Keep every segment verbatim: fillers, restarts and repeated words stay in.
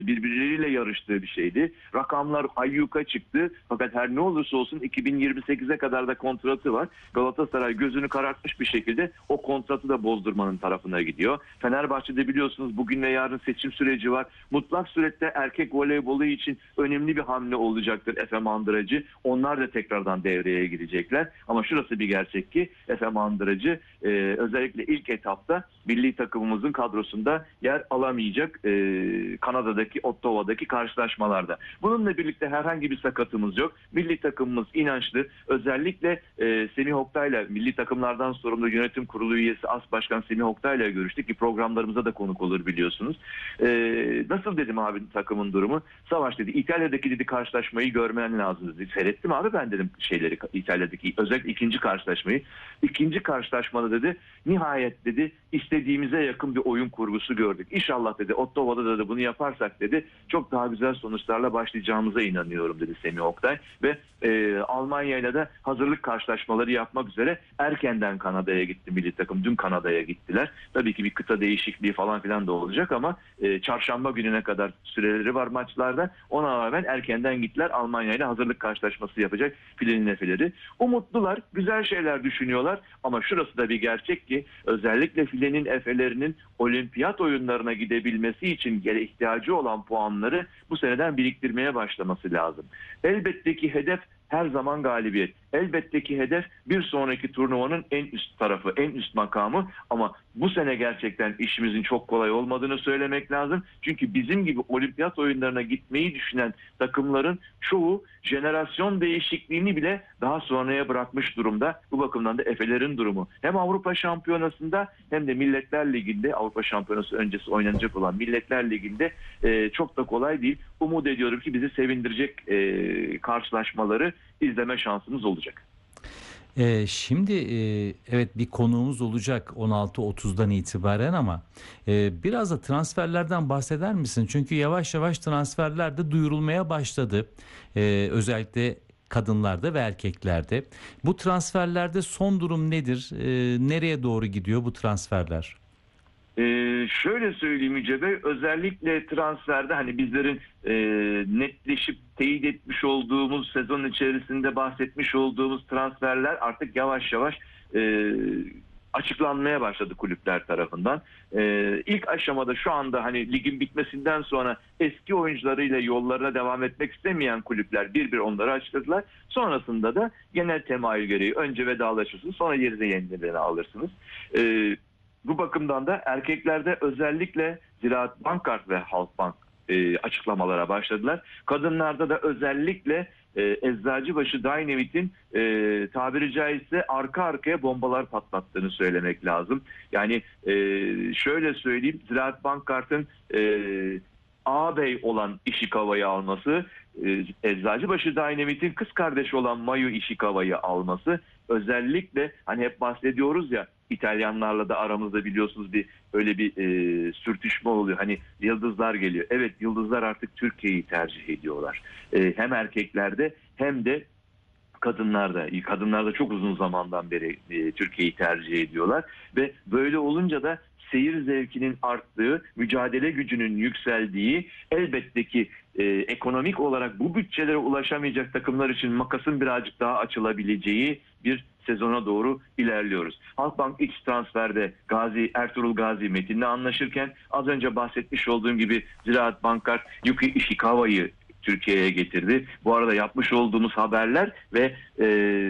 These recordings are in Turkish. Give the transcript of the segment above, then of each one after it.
birbirleriyle yarıştığı bir şeydi. Rakamlar ayyuka çıktı. Fakat her ne olursa olsun iki bin yirmi sekize kadar da kontratı var. Galatasaray gözünü karartmış bir şekilde o kontratı da bozdurmanın tarafına gidiyor. Fenerbahçe'de biliyorsunuz bugün ve yarın seçim süreci var. Mutlak surette erkek voleybolu için önemli bir hamle olacaktır Efe Mandıracı. Onlar da tekrardan devreye girecekler. Ama şurası bir gerçek ki Efe Mandıracı e, özellikle ilk etapta milli takımımızın kadrosunda yer alamayacak e, Kanada'daki Ottawa'daki karşılaşmalarda. Bununla birlikte herhangi bir sakatımız yok. Milli takımımız inançlı. Özellikle e, Semih Oktay'la milli takımlardan sorumlu yönetim kurulu üyesi As Başkan Semih Oktay'la görüştük ki programlarımıza da konuk olur biliyorsunuz. E, nasıl dedim abi takımın durumu? Savaş dedi. İtalya'daki dedi karşılaşmayı görmen lazım dedi. Seyrettim abi ben dedim şeyleri İtalya'daki özellikle ikinci karşılaşmayı. İkinci karşılaşmada dedi nihayet dedi istediğimize yakın bir oyun kurgusu gördük. İnşallah dedi Ottawa'da da, da bunu yaparsak dedi çok daha güzel sonuçlarla başlayacağımıza inanıyorum dedi Semih Oktay ve e, Almanya'yla da hazırlık karşılaşmaları yapmak üzere erkenden Kanada'ya gitti milli takım. Dün Kanada'ya gittiler. Tabii ki bir kıta değişikliği falan filan da olacak ama e, çarşamba gününe kadar süreleri var maçlarda. Ona rağmen erkenden gittiler. Almanya'yla hazırlık karşılaşması yapacak filenin efeleri. Umutlular, güzel şeyler düşünüyorlar ama şurası da bir gerçek ki özellikle filenin efelerinin olimpiyat oyunlarına gidebilmesi için gere ihtiyacı olan puanları bu seneden biriktirmeye başlaması lazım. Elbette ki hedef her zaman galibiyet. Elbette ki hedef bir sonraki turnuvanın en üst tarafı, en üst makamı ama bu sene gerçekten işimizin çok kolay olmadığını söylemek lazım. Çünkü bizim gibi olimpiyat oyunlarına gitmeyi düşünen takımların çoğu jenerasyon değişikliğini bile daha sonraya bırakmış durumda. Bu bakımdan da Efe'lerin durumu hem Avrupa Şampiyonası'nda hem de Milletler Ligi'nde Avrupa Şampiyonası öncesi oynanacak olan Milletler Ligi'nde e, çok da kolay değil. Umut ediyorum ki bizi sevindirecek e, karşılaşmaları izleme şansımız olacak. Ee, şimdi e, evet bir konuğumuz olacak on altı otuzdan itibaren ama e, biraz da transferlerden bahseder misin? Çünkü yavaş yavaş transferler de duyurulmaya başladı. E, özellikle kadınlarda ve erkeklerde. Bu transferlerde son durum nedir? E, nereye doğru gidiyor bu transferler? Ee, şöyle söyleyeyim Yüce Bey, özellikle transferde hani bizlerin e, netleşip teyit etmiş olduğumuz sezon içerisinde bahsetmiş olduğumuz transferler artık yavaş yavaş e, açıklanmaya başladı kulüpler tarafından. E, ilk aşamada şu anda hani ligin bitmesinden sonra eski oyuncularıyla yollarına devam etmek istemeyen kulüpler bir bir onları açıkladılar. Sonrasında da genel temayül gereği önce vedalaşırsınız sonra yerine yenilerini alırsınız. E, Bu bakımdan da erkeklerde özellikle Ziraat Bankart ve Halkbank e, açıklamalara başladılar. Kadınlarda da özellikle e, Eczacıbaşı Dynamit'in e, tabiri caizse arka arkaya bombalar patlattığını söylemek lazım. Yani e, şöyle söyleyeyim, Ziraat Bankart'ın e, ağabey olan Ishikawa'yı alması, e, Eczacıbaşı Dynamit'in kız kardeşi olan Mayu Ishikawa'yı alması, özellikle hani hep bahsediyoruz ya İtalyanlarla da aramızda biliyorsunuz bir öyle bir e, sürtüşme oluyor. Hani yıldızlar geliyor. Evet, yıldızlar artık Türkiye'yi tercih ediyorlar. E, hem erkeklerde hem de kadınlarda. Kadınlarda çok uzun zamandan beri e, Türkiye'yi tercih ediyorlar ve böyle olunca da seyir zevkinin arttığı, mücadele gücünün yükseldiği, elbette ki e, ekonomik olarak bu bütçelere ulaşamayacak takımlar için makasın birazcık daha açılabileceği bir sezona doğru ilerliyoruz. Halkbank X transferde Gazi, Ertuğrul Gazi Metin'le anlaşırken az önce bahsetmiş olduğum gibi Ziraat Bankart Yuki Ishikawa'yı Türkiye'ye getirdi. Bu arada yapmış olduğumuz haberler ve e,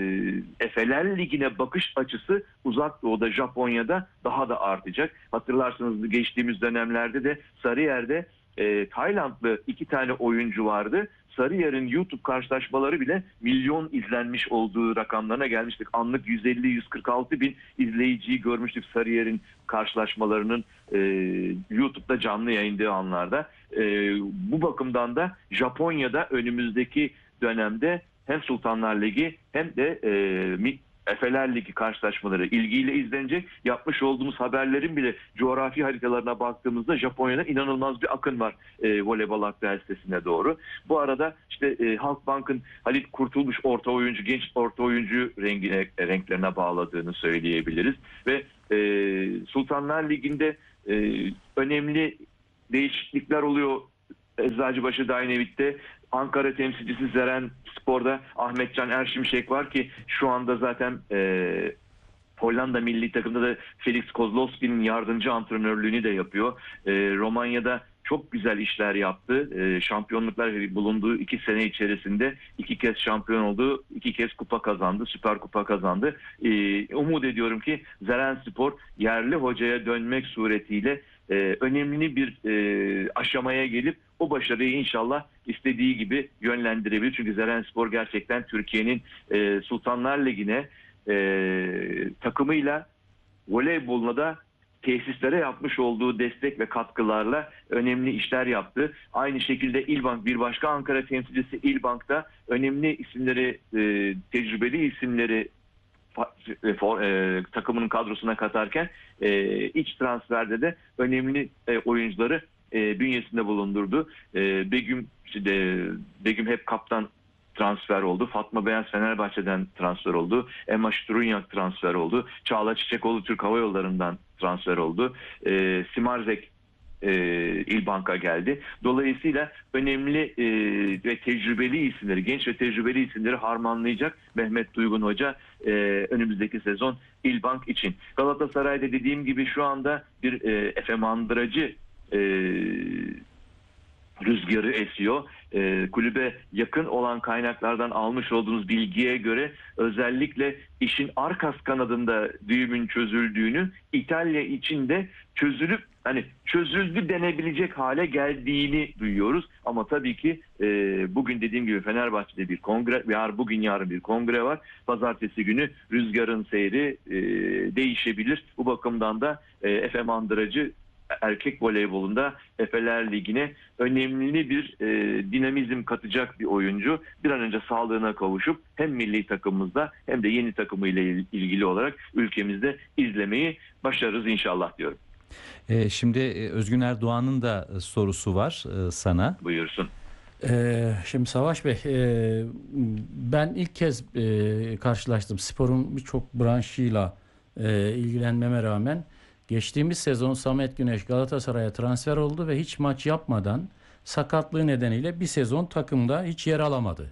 Efeler Ligi'ne bakış açısı Uzak Doğu'da, Japonya'da daha da artacak. Hatırlarsınız geçtiğimiz dönemlerde de Sarıyer'de e, Taylandlı iki tane oyuncu vardı. Sarıyer'in YouTube karşılaşmaları bile milyon izlenmiş olduğu rakamlarına gelmiştik. Anlık yüz elli yüz kırk altı bin izleyiciyi görmüştük Sarıyer'in karşılaşmalarının e, YouTube'da canlı yayınladığı anlarda. E, bu bakımdan da Japonya'da önümüzdeki dönemde hem Sultanlar Ligi hem de e, Efeler Ligi karşılaşmaları ilgiyle izlenecek. Yapmış olduğumuz haberlerin bile coğrafi haritalarına baktığımızda Japonya'da inanılmaz bir akın var e, voleybol aktuel sitesine doğru. Bu arada işte e, Halkbank'ın Halit Kurtulmuş orta oyuncu, genç orta oyuncu rengine, renklerine bağladığını söyleyebiliriz. Ve e, Sultanlar Ligi'nde e, önemli değişiklikler oluyor. Eczacıbaşı Dynavit'te, Ankara temsilcisi Zeren Spor'da Ahmetcan Erşimşek var ki şu anda zaten e, Hollanda milli takımda da Felix Kozlowski'nin yardımcı antrenörlüğünü de yapıyor. E, Romanya'da çok güzel işler yaptı. E, şampiyonluklar bulunduğu iki sene içerisinde iki kez şampiyon oldu, iki kez kupa kazandı, Süper Kupa kazandı. E, umut ediyorum ki Zerenspor yerli hocaya dönmek suretiyle e, önemli bir e, aşamaya gelip o başarıyı inşallah istediği gibi yönlendirebilir. Çünkü Zerenspor gerçekten Türkiye'nin e, Sultanlar Ligi'ne e, takımıyla voleyboluna da tesislere yapmış olduğu destek ve katkılarla önemli işler yaptı. Aynı şekilde İlbank, bir başka Ankara temsilcisi İlbank'ta önemli isimleri, e, tecrübeli isimleri e, for, e, takımının kadrosuna katarken e, iç transferde de önemli e, oyuncuları e, bünyesinde bulundurdu. E, Begüm işte, Begüm hep kaptan transfer oldu. Fatma Beyaz Fenerbahçe'den transfer oldu. Emma Şturunyak transfer oldu. Çağla Çiçekoğlu Türk Hava Yolları'ndan transfer oldu. E, Simarzek e, İlbank'a geldi. Dolayısıyla önemli e, ve tecrübeli isimleri, genç ve tecrübeli isimleri harmanlayacak Mehmet Duygun Hoca e, önümüzdeki sezon İlbank için. Galatasaray'da dediğim gibi şu anda bir e, Efe Mandıracı e, rüzgarı esiyor. E, kulübe yakın olan kaynaklardan almış olduğumuz bilgiye göre özellikle işin arkas kanadında düğümün çözüldüğünü, İtalya için de çözülüp hani çözüldü denebilecek hale geldiğini duyuyoruz. Ama tabii ki e, bugün dediğim gibi Fenerbahçe'de bir kongre, yarın bugün yarın bir kongre var. Pazartesi günü rüzgarın seyri e, değişebilir. Bu bakımdan da e, Efe Mandıracı erkek voleybolunda Efeler Ligi'ne önemli bir e, dinamizm katacak bir oyuncu. Bir an önce sağlığına kavuşup hem milli takımımızda hem de yeni takımıyla ilgili olarak ülkemizde izlemeyi başarırız inşallah diyorum. E, şimdi Özgün Erdoğan'ın da sorusu var e, sana. Buyursun. Ee, şimdi Savaş Bey, e, ben ilk kez e, karşılaştım sporun birçok branşıyla e, ilgilenmeme rağmen. Geçtiğimiz sezon Samet Güneş Galatasaray'a transfer oldu ve hiç maç yapmadan sakatlığı nedeniyle bir sezon takımda hiç yer alamadı.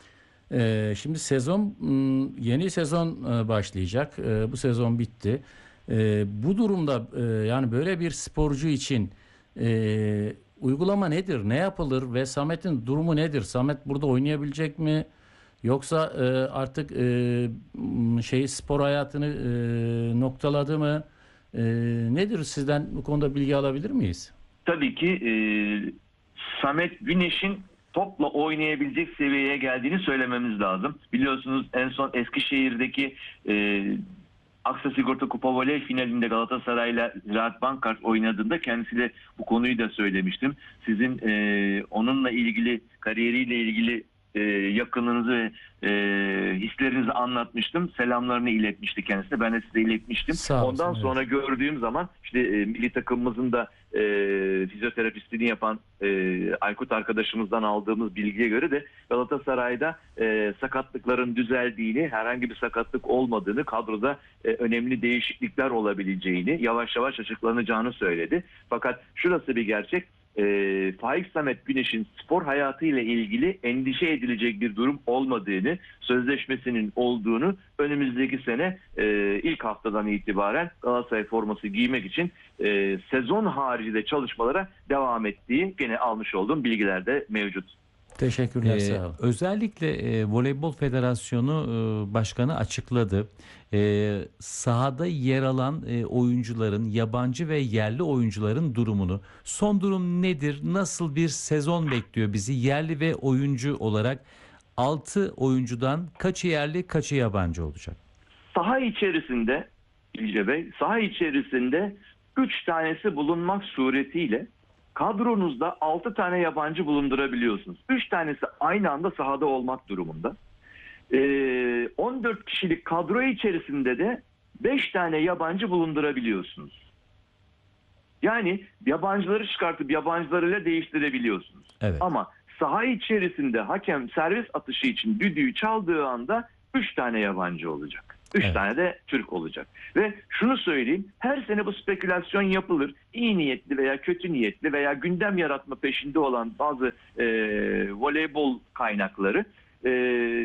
Ee, şimdi sezon yeni sezon başlayacak. Ee, bu sezon bitti. Ee, bu durumda e, yani böyle bir sporcu için e, uygulama nedir? Ne yapılır ve Samet'in durumu nedir? Samet burada oynayabilecek mi? Yoksa e, artık e, şey spor hayatını e, noktaladı mı? E, nedir, sizden bu konuda bilgi alabilir miyiz? Tabii ki e, Samet Güneş'in topla oynayabilecek seviyeye geldiğini söylememiz lazım. Biliyorsunuz en son Eskişehir'deki e, Aksa Sigorta Kupa Voley finalinde Galatasaray'la Ziraat Bankart oynadığında kendisiyle bu konuyu da söylemiştim. Sizin e, onunla ilgili, kariyeriyle ilgili e, yakınınızı ve e, hislerinizi anlatmıştım. Selamlarını iletmişti kendisine. Ben de size iletmiştim. Sağ olsun, Ondan evet. sonra gördüğüm zaman işte e, milli takımımızın da e, fizyoterapistliğini yapan e, Aykut arkadaşımızdan aldığımız bilgiye göre de Galatasaray'da e, sakatlıkların düzeldiğini, herhangi bir sakatlık olmadığını, kadroda e, önemli değişiklikler olabileceğini, yavaş yavaş açıklanacağını söyledi. Fakat şurası bir gerçek. E, Faik Samet Güneş'in spor hayatıyla ilgili endişe edilecek bir durum olmadığını, sözleşmesinin olduğunu, önümüzdeki sene e, ilk haftadan itibaren Galatasaray forması giymek için e, sezon haricinde çalışmalara devam ettiği gene almış olduğum bilgiler de mevcut. Teşekkürler, Ee, sağ olun. özellikle e, Voleybol Federasyonu e, Başkanı açıkladı. E, sahada yer alan e, oyuncuların, yabancı ve yerli oyuncuların durumunu. Son durum nedir? Nasıl bir sezon bekliyor bizi? Yerli ve oyuncu olarak altı oyuncudan kaçı yerli, kaçı yabancı olacak? Saha içerisinde İlce Bey, saha içerisinde üç tanesi bulunmak suretiyle kadronuzda altı tane yabancı bulundurabiliyorsunuz. üç tanesi aynı anda sahada olmak durumunda. Ee, on dört kişilik kadro içerisinde de beş tane yabancı bulundurabiliyorsunuz. Yani yabancıları çıkartıp yabancılarıyla değiştirebiliyorsunuz. Evet. Ama saha içerisinde hakem servis atışı için düdüğü çaldığı anda üç tane yabancı olacak. Üç Evet. tane de Türk olacak. Ve şunu söyleyeyim, her sene bu spekülasyon yapılır. İyi niyetli veya kötü niyetli veya gündem yaratma peşinde olan bazı e, voleybol kaynakları e,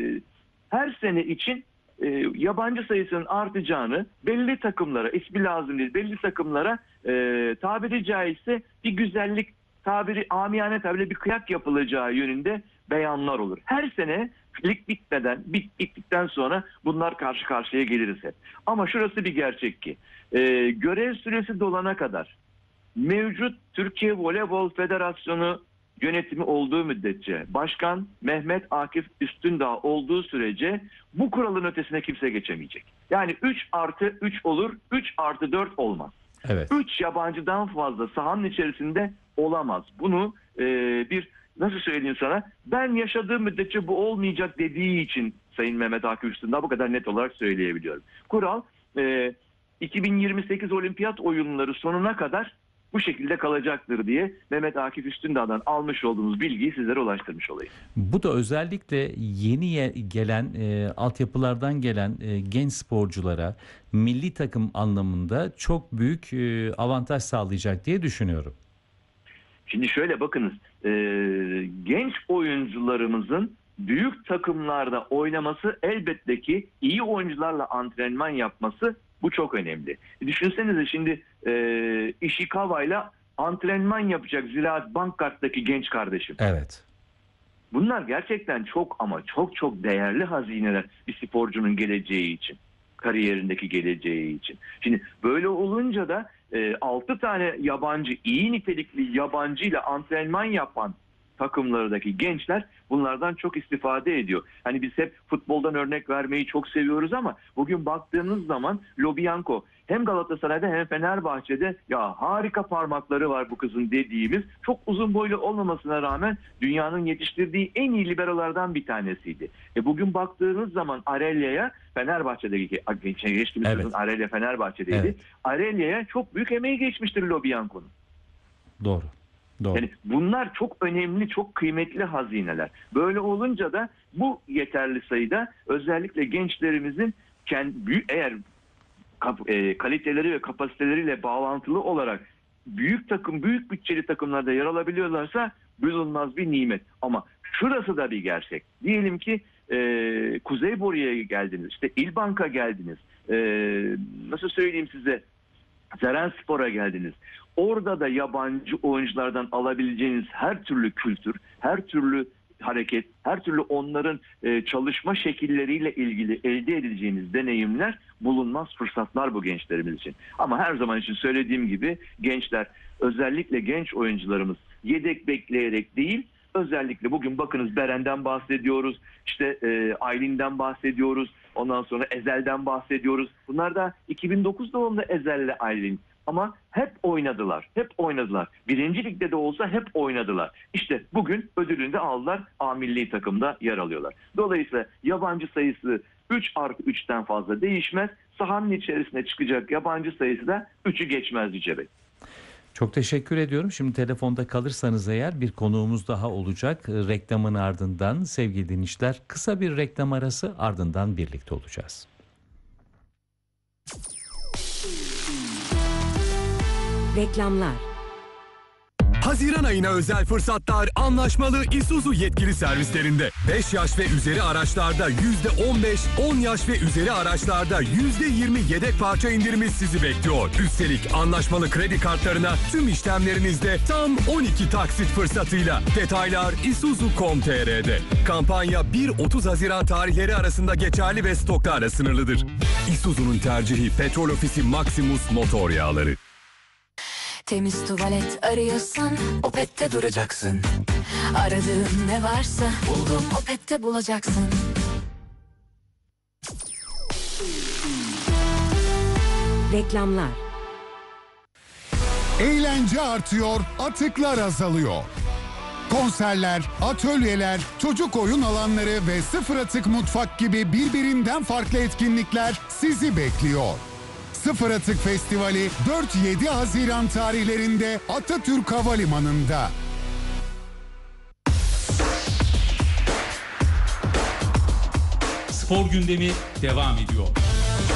her sene için e, yabancı sayısının artacağını, belli takımlara, ismi lazım değil, belli takımlara e, tabiri caizse bir güzellik, tabiri amiyane tabirle bir kıyak yapılacağı yönünde beyanlar olur. Her sene lig bitmeden, bit, bittikten sonra bunlar karşı karşıya geliriz hep. Ama şurası bir gerçek ki, e, görev süresi dolana kadar mevcut Türkiye Voleybol Federasyonu yönetimi olduğu müddetçe, Başkan Mehmet Akif Üstündağ olduğu sürece bu kuralın ötesine kimse geçemeyecek. Yani üç artı üç olur, üç artı dört olmaz. Evet. üç yabancıdan fazla sahanın içerisinde olamaz. Bunu e, bir nasıl söyleyeyim sana, ben yaşadığım müddetçe bu olmayacak dediği için Sayın Mehmet Akif Üstündağ bu kadar net olarak söyleyebiliyorum. Kural e, iki bin yirmi sekiz Olimpiyat oyunları sonuna kadar bu şekilde kalacaktır diye Mehmet Akif Üstündağ'dan almış olduğumuz bilgiyi sizlere ulaştırmış olayım. Bu da özellikle yeni ye- gelen e, altyapılardan gelen e, genç sporculara milli takım anlamında çok büyük e, avantaj sağlayacak diye düşünüyorum. Şimdi şöyle bakınız, e, genç oyuncularımızın büyük takımlarda oynaması, elbette ki iyi oyuncularla antrenman yapması, bu çok önemli. Düşünsenize şimdi e, Ishikawa'yla antrenman yapacak Ziraat Bankkart'taki genç kardeşim. Evet. Bunlar gerçekten çok ama çok çok değerli hazineler bir sporcunun geleceği için, kariyerindeki geleceği için. Şimdi böyle olunca da e, altı tane yabancı, iyi nitelikli yabancıyla antrenman yapan takımlardaki gençler bunlardan çok istifade ediyor. Hani biz hep futboldan örnek vermeyi çok seviyoruz ama bugün baktığınız zaman Lobianco hem Galatasaray'da hem Fenerbahçe'de ya harika parmakları var bu kızın dediğimiz, çok uzun boylu olmamasına rağmen dünyanın yetiştirdiği en iyi liberolardan bir tanesiydi. E bugün baktığınız zaman Arelya'ya, Fenerbahçe'deki geçtiğimiz Evet. sezon Arelya Fenerbahçe'deydi. Evet. Arelya'ya çok büyük emeği geçmiştir Lobianco'nun. Doğru. Doğru. Yani bunlar çok önemli, çok kıymetli hazineler. Böyle olunca da bu yeterli sayıda özellikle gençlerimizin kendi, eğer kap, e, kaliteleri ve kapasiteleriyle bağlantılı olarak büyük takım, büyük bütçeli takımlarda yer alabiliyorlarsa bulunmaz bir nimet. Ama şurası da bir gerçek. Diyelim ki e, Kuzey Boru'ya geldiniz, işte İlbank'a geldiniz, e, nasıl söyleyeyim size, Zerenspor'a geldiniz. Orada da yabancı oyunculardan alabileceğiniz her türlü kültür, her türlü hareket, her türlü onların e, çalışma şekilleriyle ilgili elde edeceğiniz deneyimler, bulunmaz fırsatlar bu gençlerimiz için. Ama her zaman için söylediğim gibi gençler, özellikle genç oyuncularımız yedek bekleyerek değil, özellikle bugün bakınız Beren'den bahsediyoruz, işte e, Aylin'den bahsediyoruz, ondan sonra Ezel'den bahsediyoruz. Bunlar da iki bin dokuz doğumlu Ezel'le Aylin. Ama hep oynadılar, hep oynadılar. Birinci ligde de olsa hep oynadılar. İşte bugün ödülünü de aldılar, A milli takımda yer alıyorlar. Dolayısıyla yabancı sayısı üç artı üçten fazla değişmez. Sahanın içerisine çıkacak yabancı sayısı da üçü geçmez Yüce Bey. Çok teşekkür ediyorum. Şimdi telefonda kalırsanız eğer bir konuğumuz daha olacak. Reklamın ardından sevgili dinleyiciler, kısa bir reklam arası, ardından birlikte olacağız. Reklamlar. Haziran ayına özel fırsatlar anlaşmalı Isuzu yetkili servislerinde. beş yaş ve üzeri araçlarda yüzde on beş, on yaş ve üzeri araçlarda yüzde yirmi yedek parça indirimi sizi bekliyor. Üstelik anlaşmalı kredi kartlarına tüm işlemlerinizde tam on iki taksit fırsatıyla. Detaylar isuzu nokta com nokta tr'de. Kampanya bir otuz Haziran tarihleri arasında geçerli ve stoklarla sınırlıdır. Isuzu'nun tercihi Petrol Ofisi Maximus motor yağları. Temiz tuvalet arıyorsan Opet'te duracaksın. Aradığın ne varsa buldum Opet'te bulacaksın. Reklamlar. Eğlence artıyor, atıklar azalıyor. Konserler, atölyeler, çocuk oyun alanları ve sıfır atık mutfak gibi birbirinden farklı etkinlikler sizi bekliyor. Sıfır Atık Festivali dört yedi Haziran tarihlerinde Atatürk Havalimanı'nda. Spor gündemi devam ediyor.